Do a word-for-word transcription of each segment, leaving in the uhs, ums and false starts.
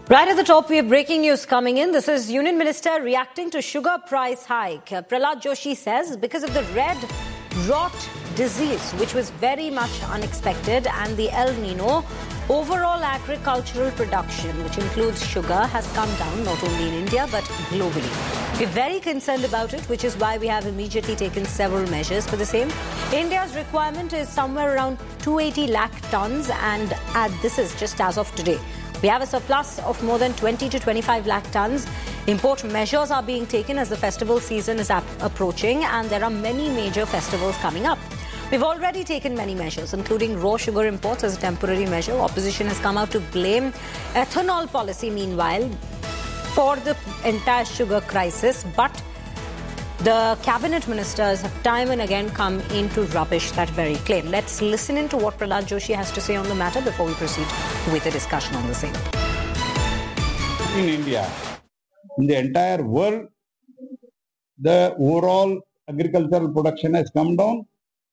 Right at the top, we have breaking news coming in. This is Union Minister reacting to sugar price hike. Prahlad Joshi says because of the red rot disease, which was very much unexpected, and the El Nino, overall agricultural production, which includes sugar, has come down not only in India but globally. We're very concerned about it, which is why we have immediately taken several measures for the same. India's requirement is somewhere around two hundred eighty lakh tons, and uh, this is just as of today. We have a surplus of more than twenty to twenty-five lakh tons. Import measures are being taken as the festival season is ap- approaching, and there are many major festivals coming up. We've already taken many measures, including raw sugar imports as a temporary measure. Opposition has come out to blame ethanol policy, meanwhile, for the entire sugar crisis. But the cabinet ministers have time and again come in to rubbish that very claim. Let's listen into what Prahlad Joshi has to say on the matter before we proceed with the discussion on the same. In India, in the entire world, the overall agricultural production has come down.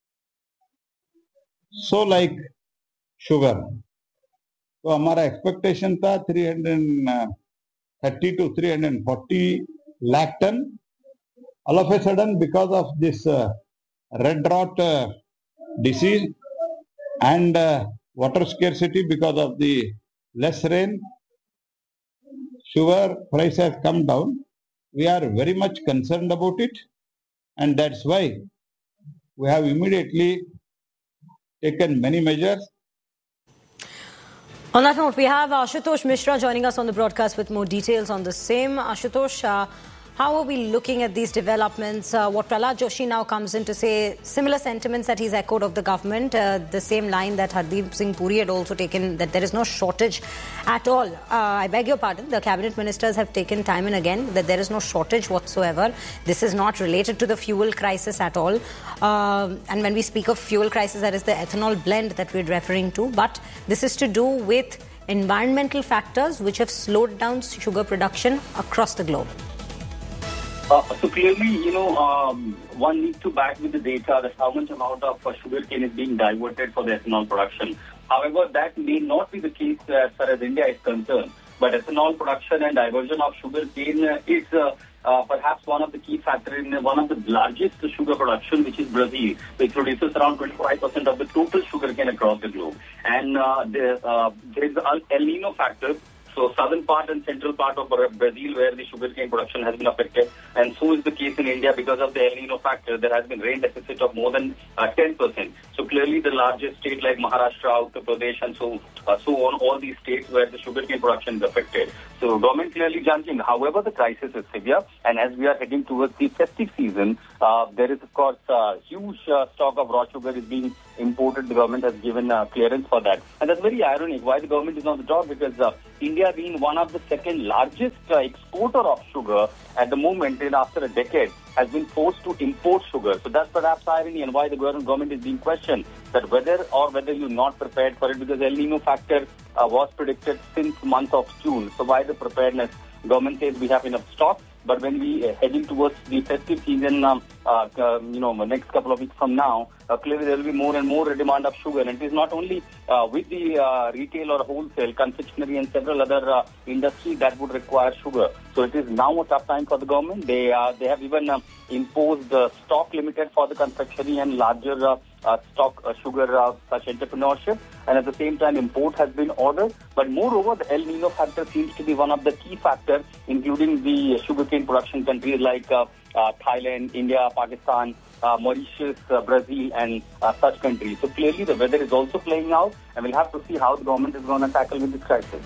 So like sugar. So हमारा expectation था three hundred thirty to three hundred forty lakh ton. All of a sudden, because of this uh, red rot uh, disease and uh, water scarcity because of the less rain, sugar price has come down. We are very much concerned about it, and that's why we have immediately taken many measures. On that note, we have Ashutosh Mishra joining us on the broadcast with more details on the same. Ashutosh, uh, how are we looking at these developments? Uh, what Prahlad Joshi now comes in to say, similar sentiments that he's echoed of the government, uh, the same line that Hardeep Singh Puri had also taken, that there is no shortage at all. Uh, I beg your pardon, the cabinet ministers have taken time and again that there is no shortage whatsoever. This is not related to the fuel crisis at all. Uh, and when we speak of fuel crisis, that is the ethanol blend that we're referring to. But this is to do with environmental factors which have slowed down sugar production across the globe. Uh, so clearly, you know, um, one needs to back with the data that how much amount of uh, sugar cane is being diverted for the ethanol production. However, that may not be the case as far as India is concerned. But ethanol production and diversion of sugar cane uh, is uh, uh, perhaps one of the key factors in uh, one of the largest sugar production, which is Brazil, which produces around twenty-five percent of the total sugar cane across the globe. And uh, there, uh, there is the El Nino factor. So southern part and central part of Brazil where the sugarcane production has been affected, and so is the case in India because of the El Nino factor. There has been rain deficit of more than uh, ten percent. So clearly the largest state like Maharashtra, Uttar Pradesh and so, uh, so on, all these states where the sugarcane production is affected. So government clearly judging. However, the crisis is severe, and as we are heading towards the festive season, uh, there is of course a huge uh, stock of raw sugar is being imported. The government has given uh, clearance for that. And that's very ironic why the government is on the top, because uh, India being one of the second largest uh, exporter of sugar at the moment, and after a decade, has been forced to import sugar. So that's perhaps irony and why the government is being questioned, that whether or whether you're not prepared for it, because El Nino factor uh, was predicted since month of June. So why the preparedness? Government says we have enough stock. But when we are heading towards the festive season, um, uh, uh, you know, next couple of weeks from now, uh, clearly there will be more and more demand of sugar. And it is not only uh, with the uh, retail or wholesale, confectionery and several other uh, industries that would require sugar. So it is now a tough time for the government. They uh, they have even uh, imposed uh, stock limited for the confectionery and larger uh, uh, stock uh, sugar uh, such entrepreneurship. And at the same time, import has been ordered. But moreover, the El Nino factor seems to be one of the key factors, including the sugarcane production countries like uh, uh, Thailand, India, Pakistan, uh, Mauritius, uh, Brazil, and uh, such countries. So clearly, the weather is also playing out, and we'll have to see how the government is going to tackle with this crisis.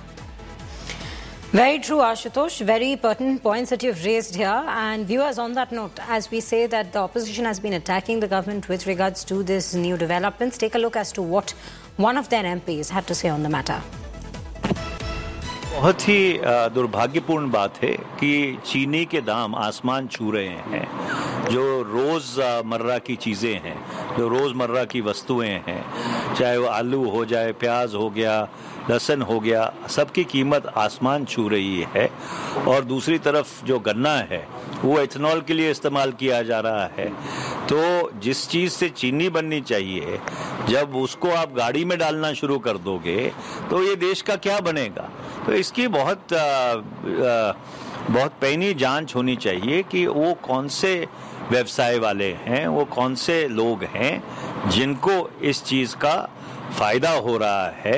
Very true, Ashutosh. Very pertinent points that you've raised here. And viewers, on that note, as we say that the opposition has been attacking the government with regards to this new developments, take a look as to what one of their M Ps had to say on the matter. बहुत ही दुर्भाग्यपूर्ण बात है कि चीनी के दाम आसमान छू रहे हैं। जो रोज़मर्रा की चीज़ें हैं, जो रोज़मर्रा की वस्तुएं हैं, चाहे वो आलू हो जाए, प्याज हो गया, लहसुन हो गया, सबकी कीमत आसमान छू रही है। और दूसरी तरफ जो गन्ना है वो एथेनॉल के लिए इस्तेमाल किया जा रहा है। तो जिस चीज़ से चीनी बननी चाहिए, जब उसको आप गाड़ी में डालना शुरू कर दोगे तो ये देश का क्या बनेगा? तो इसकी बहुत आ, आ, बहुत पैनी जांच होनी चाहिए कि वो कौन से व्यवसाय वाले हैं, वो कौन से लोग हैं जिनको इस चीज का फायदा हो रहा है.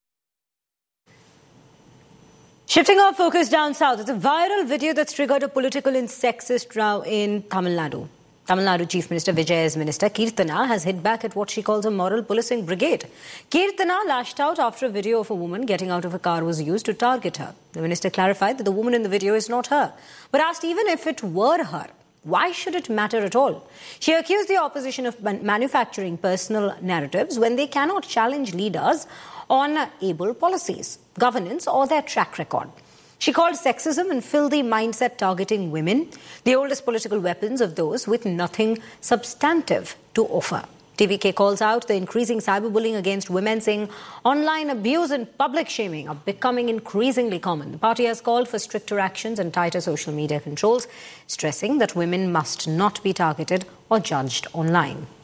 Shifting our focus down south, it's a viral video that's triggered a political and sexist row in Tamil Nadu. Tamil Nadu Chief Minister Vijay's minister Keerthana has hit back at what she calls a moral policing brigade. Keerthana lashed out after a video of a woman getting out of a car was used to target her. The minister clarified that the woman in the video is not her, but asked even if it were her, why should it matter at all? She accused the opposition of man- manufacturing personal narratives when they cannot challenge leaders on able policies, governance or their track record. She called sexism and filthy mindset targeting women the oldest political weapons of those with nothing substantive to offer. T V K calls out the increasing cyberbullying against women, saying online abuse and public shaming are becoming increasingly common. The party has called for stricter actions and tighter social media controls, stressing that women must not be targeted or judged online.